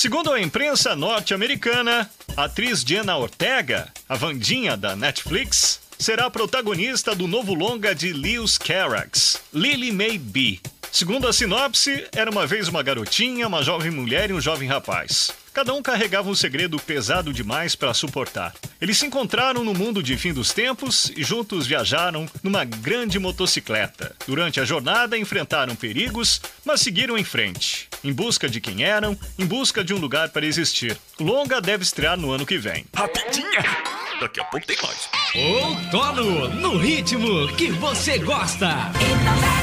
Segundo a imprensa norte-americana, a atriz Jenna Ortega, a Wandinha da Netflix, será a protagonista do novo longa de Lewis Carrax, Lily May B. Segundo a sinopse, era uma vez uma garotinha, uma jovem mulher e um jovem rapaz. Cada um carregava um segredo pesado demais para suportar. Eles se encontraram no mundo de fim dos tempos e juntos viajaram numa grande motocicleta. Durante a jornada, enfrentaram perigos, mas seguiram em frente, em busca de quem eram, em busca de um lugar para existir. O longa deve estrear no ano que vem. Rapidinha! Daqui a pouco tem mais. Outono, no ritmo que você gosta.